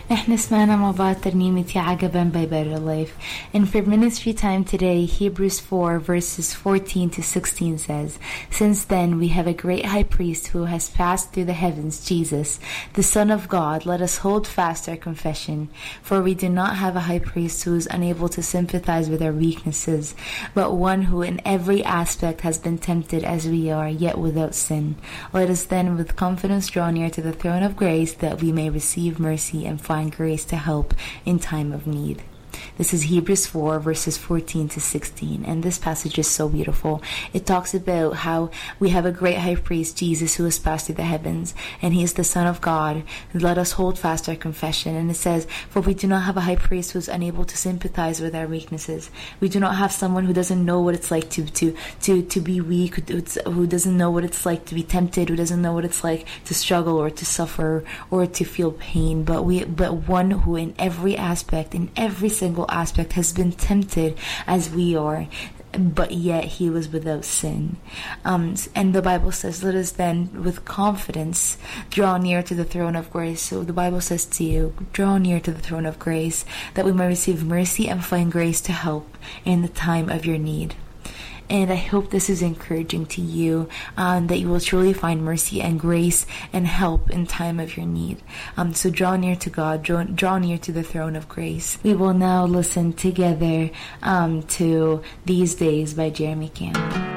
احنا سمعنا مع بعض ترنيمة يا عجبا by Better Life. And for ministry time today, Hebrews 4 verses 14 to 16 says, Since then we have a great high priest who has passed through the heavens, Jesus, the Son of God. Let us hold fast our confession. For we do not have a high priest who is unable to sympathize with our weaknesses, but one who in every aspect has been tempted as we are, yet without sin. Let us then with confidence draw near to the throne of grace, that we may receive mercy and find grace to help in time of need. This is Hebrews 4 verses 14 to 16, and this passage is so beautiful. It talks about how we have a great high priest, Jesus, who has passed through the heavens, and he is the Son of God. Let us hold fast our confession. And it says, for we do not have a high priest who is unable to sympathize with our weaknesses. We do not have someone who doesn't know what it's like to be weak, who doesn't know what it's like to be tempted, who doesn't know what it's like to struggle or to suffer or to feel pain, but one who in every aspect, in every single aspect, has been tempted as we are, but yet he was without sin. And the Bible says, let us then with confidence draw near to the throne of grace. So the Bible says to you, draw near to the throne of grace, that we may receive mercy and find grace to help in the time of your need. And I hope this is encouraging to you, that you will truly find mercy and grace and help in time of your need. So draw near to God, draw near to the throne of grace. We will now listen together to These Days by Jeremy Camp.